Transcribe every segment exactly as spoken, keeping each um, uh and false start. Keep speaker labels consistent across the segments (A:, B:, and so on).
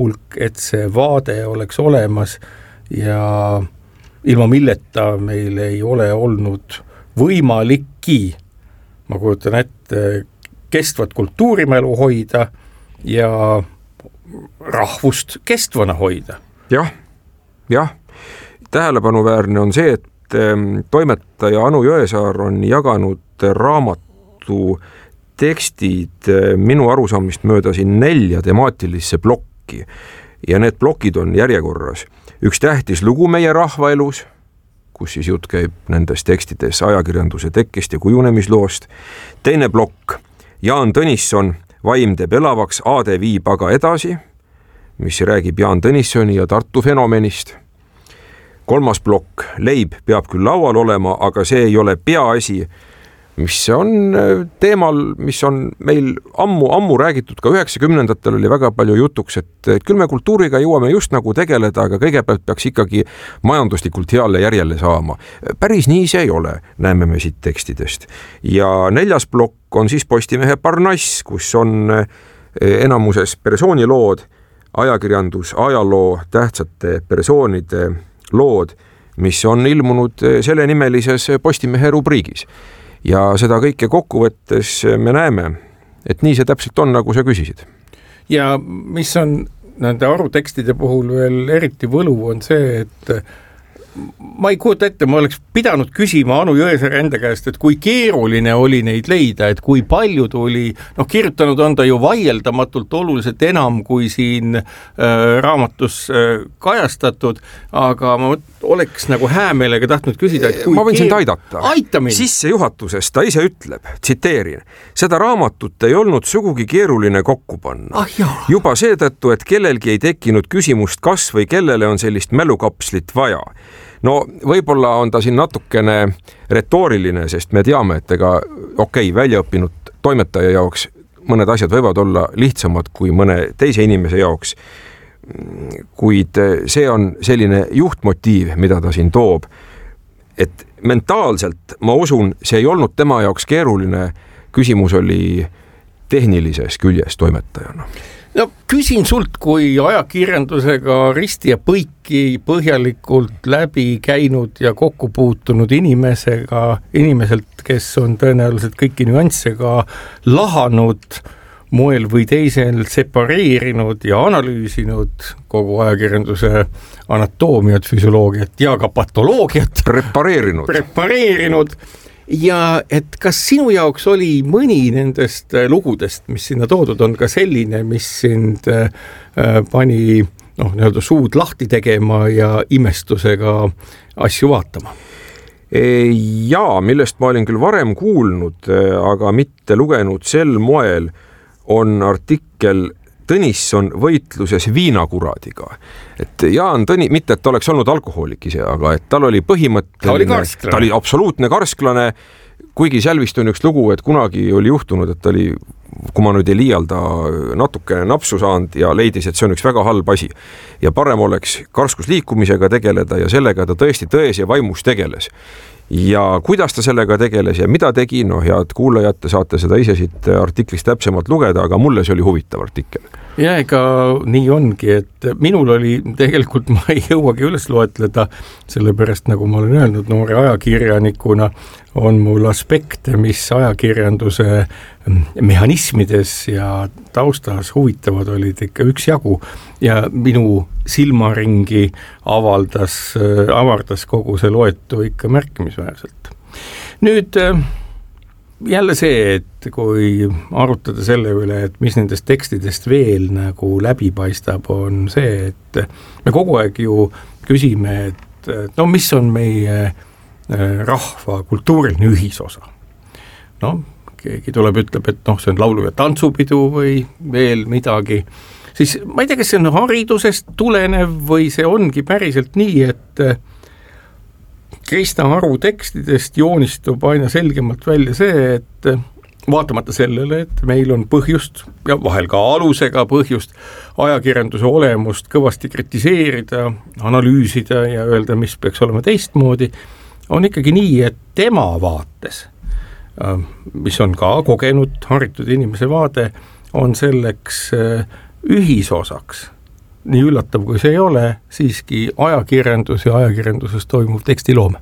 A: hulk, et see vaade oleks olemas ja ilma milleta meil ei ole olnud võimalikki, ma kujutan ette, kestvat kultuurimälu hoida ja rahvust kestvana hoida.
B: Jah, jah. Tähelepanuväärne on see, et toimetaja Anu Jõesaar on jaganud raamatu tekstid minu arusaamist mööda siin nelja temaatilisse plokki ja need plokid on järjekorras. Üks tähtis lugu meie rahvaelus, kus siis jutt käib nendes tekstides ajakirjanduse tekkest ja kujunemisloost. Teine plokk, Jaan Tõnisson, Vaim teeb elavaks, Aade viib aga edasi, mis räägib Jaan Tõnissoni ja Tartu fenomenist. Kolmas plokk, Leib peab küll laual olema, aga see ei ole peaasi, mis on teemal, mis on meil ammu, ammu räägitud, ka üheksakümnendatel oli väga palju jutuks, et küll me kultuuriga jõuame just nagu tegeleda, aga kõigepealt peaks ikkagi majanduslikult heale järjele saama. Päris nii see ei ole, näeme me siit tekstidest. Ja neljas plokk on siis Postimehe Parnass, kus on enamuses persoonilood, ajakirjandus, ajaloo, tähtsate persoonide lood, mis on ilmunud selle nimelises Postimehe rubriigis. Ja seda kõike kokkuvõttes me näeme, et nii see täpselt on, nagu sa küsisid.
A: Ja mis on nende arutekstide puhul veel eriti võlu, on see, et ma ei kujuta ette, ma oleks pidanud küsima Anu Jõesaare enda käest, et kui keeruline oli neid leida, et kui palju tuli, noh kirjutanud on ta ju vaieldamatult oluliselt enam kui siin äh, raamatus äh, kajastatud, aga ma oleks nagu häämeelega tahtnud küsida, et kui
B: ma võin sind aidata.
A: Aitamine.
B: Sissejuhatuses ta ise ütleb, tsiteerin, seda raamatut ei olnud sugugi keeruline kokku panna.
A: Ah,
B: juba seetõttu, et kellelgi ei tekkinud küsimust, kas või kellele on sellist mälukapslit vaja. No võib-olla on ta siin natukene retooriline, sest me teame, et ega okei, väljaõppinud toimetaja jaoks mõned asjad võivad olla lihtsamad kui mõne teise inimese jaoks, kuid see on selline juhtmotiiv, mida ta siin toob, et mentaalselt, ma usun, see ei olnud tema jaoks keeruline, küsimus oli tehnilises küljes toimetajana.
A: No küsin sult kui ajakirjandusega risti ja põiki põhjalikult läbi käinud ja kokku puutunud inimesega, inimeselt, kes on tõenäoliselt kõiki nüanssega lahanud moel või teisel, separeerinud ja analüüsinud kogu ajakirjanduse anatoomiat, füsioloogiat ja ka patoloogiat.
B: Prepareerinud.
A: Prepareerinud. Ja et kas sinu jaoks oli mõni nendest lugudest, mis sinna toodud on, ka selline, mis sind äh, pani noh, nii-öelda suud lahti tegema ja imestusega asju vaatama?
B: Jaa, millest ma olin küll varem kuulnud, aga mitte lugenud sel moel, on artikkel Tõnisson võitluses viinakuradiga. Et Jaan Tõni, mitte et ta oleks olnud alkohoolik ise, aga et tal oli põhimõtteline,
A: ta oli karsklane.
B: Ta oli absoluutne karsklane, kuigi seal vist on üks lugu, et kunagi oli juhtunud, et ta oli, kui ma nüüd ei liialda, natuke napsu saanud ja leidis, et see on üks väga halb asi. Ja parem oleks karskusliikumisega tegeleda ja sellega ta tõesti tões ja vaimus tegeles. Ja kuidas ta sellega tegeles ja mida tegi, no head kuulajad, te saate seda ise siit artiklist täpsemalt lugeda, aga mulle see oli huvitav artikkel.
A: Ja ega nii ongi, et minul oli tegelikult, ma ei jõuagi üles loetleda, sellepärast nagu ma olen öelnud, noore ajakirjanikuna on mul aspekte, mis ajakirjanduse mehhanismides ja taustas huvitavad olid ikka üks jagu ja minu silmaringi avaldas, avardas kogu see loetu ikka märkimisväärselt. Nüüd jälle see, et kui arutada selle üle, et mis nendest tekstidest veel nagu läbi paistab, on see, et me kogu aeg ju küsime, et no mis on meie rahva kultuuriline ühisosa. No, keegi tuleb, ütleb, et noh, see on laulu- ja tantsupidu või veel midagi. Siis ma ei tea, kas see on haridusest tulenev või see ongi päriselt nii, et Krista Aru tekstidest joonistub aina selgemalt välja see, et vaatamata sellele, et meil on põhjust ja vahel ka alusega põhjust ajakirjanduse olemust kõvasti kritiseerida, analüüsida ja öelda, mis peaks olema teistmoodi, on ikkagi nii, et tema vaates, mis on ka kogenud haritud inimese vaade, on selleks ühisosaks nii üllatav kui see ei ole, siiski ajakirjandus ja ajakirjanduses toimuv tekstiloome.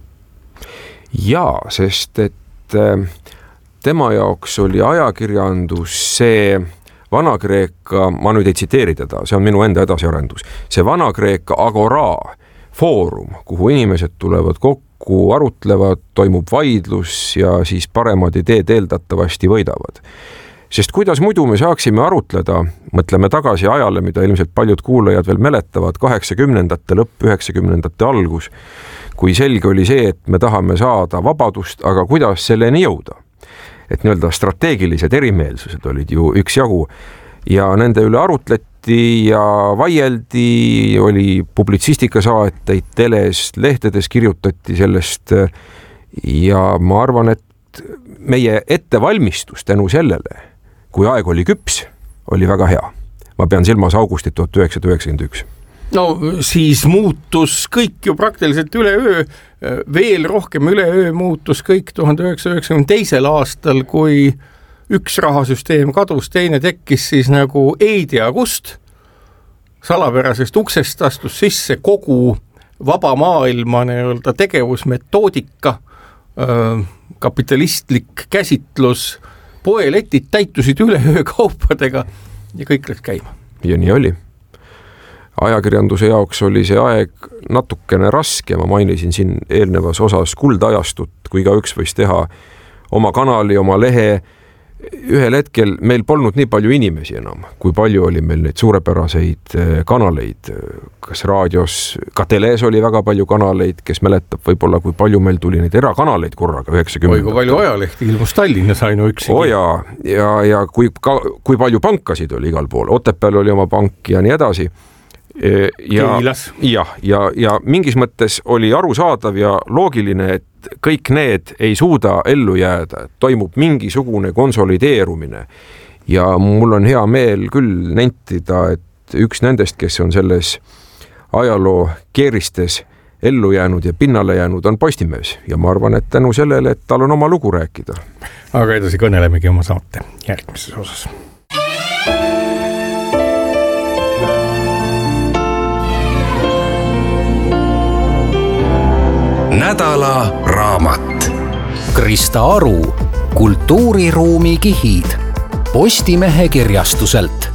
B: Jaa, sest et tema jaoks oli ajakirjandus see Vana-Kreeka, ma nüüd ei tsiteeri teda, see on minu enda edasiarendus, see Vana-Kreeka agora foorum, kuhu inimesed tulevad kokku, arutlevad, toimub vaidlus ja siis paremad ideed eeldatavasti võidavad. Sest kuidas muidu me saaksime arutleda, mõtleme tagasi ajale, mida ilmselt paljud kuulajad veel mäletavad, kaheksakümnendate lõpp, üheksakümnendate algus, kui selge oli see, et me tahame saada vabadust, aga kuidas selleni jõuda? Et nii-öelda strateegilised erimeelsused olid ju üksjagu ja nende üle arutleti ja vaieldi, oli publitsistikasaateid teles, lehtedes kirjutati sellest ja ma arvan, et meie ettevalmistus tänu sellele, kui aeg oli küps, oli väga hea. Ma pean silmas augustit tuhat üheksasada üheksakümmend üks.
A: No siis muutus kõik ju praktiliselt üleöö, veel rohkem üleöö muutus kõik tuhande üheksasaja üheksakümne teisel aastal, kui üks rahasüsteem kadus, teine tekkis siis nagu ei tea kust, salapärasest uksest astus sisse kogu vaba maailma nii-öelda tegevusmetoodika, kapitalistlik käsitlus, poeletid täitusid üleöö kaupadega ja kõik läks käima.
B: Ja nii oli. Ajakirjanduse jaoks oli see aeg natukene raske, ma mainisin siin eelnevas osas kuldajastut, kui ka üks võis teha oma kanali, oma lehe. Ühel hetkel meil polnud nii palju inimesi enam, kui palju oli meil neid suurepäraseid kanaleid, kas raadios, ka teles oli väga palju kanaleid, kes mäletab võib-olla, kui palju meil tuli neid erakanaleid korraga üheksakümnendatel.
A: Oi, kui palju ajalehti ilmus Tallinnas ainuüksi.
B: Oh ja, ja, ja kui, ka, kui palju pankasid oli igal pool, Otepääl oli oma pank ja nii edasi. Ja, ja, ja, ja mingis mõttes oli arusaadav ja loogiline, et kõik need ei suuda ellu jääda, toimub mingisugune konsolideerumine ja mul on hea meel küll nentida, et üks nendest, kes on selles ajaloo keeristes ellu jäänud ja pinnale jäänud, on Postimees ja ma arvan, et tänu sellele, et tal on oma lugu rääkida.
A: Aga edasi kõnelemegi oma saate järgmises osas.
C: Nädala raamat. Krista Aru, kultuuriruumi kihid. Postimehe kirjastuselt.